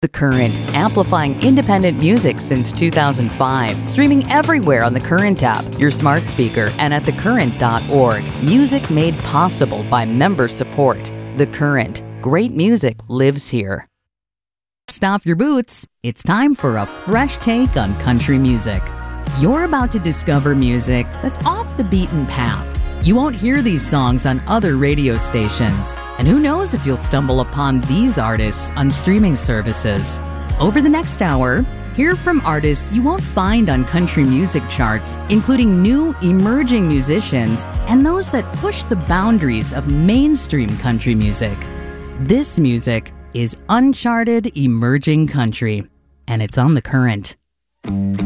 The Current, amplifying independent music since 2005. Streaming everywhere on the Current app, your smart speaker, and at thecurrent.org. Music made possible by member support. The Current. Great music lives here. Stuff your boots. It's time for a fresh take on country music. You're about to discover music that's off the beaten path. You won't hear these songs on other radio stations. And who knows if you'll stumble upon these artists on streaming services. Over the next hour, hear from artists you won't find on country music charts, including new emerging musicians and those that push the boundaries of mainstream country music. This music is uncharted emerging country, and it's on The Current.